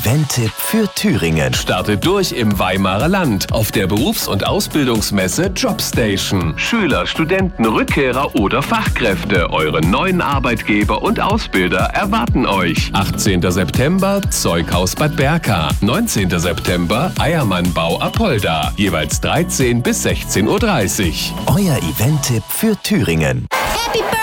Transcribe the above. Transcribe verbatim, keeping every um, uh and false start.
Event-Tipp für Thüringen. Startet durch im Weimarer Land auf der Berufs- und Ausbildungsmesse Jobstation. Schüler, Studenten, Rückkehrer oder Fachkräfte, eure neuen Arbeitgeber und Ausbilder erwarten euch. achtzehnter September Zeughaus Bad Berka, neunzehnter September Eiermannbau Apolda, jeweils dreizehn bis sechzehn Uhr dreißig. Euer Event-Tipp für Thüringen. Happy Birthday!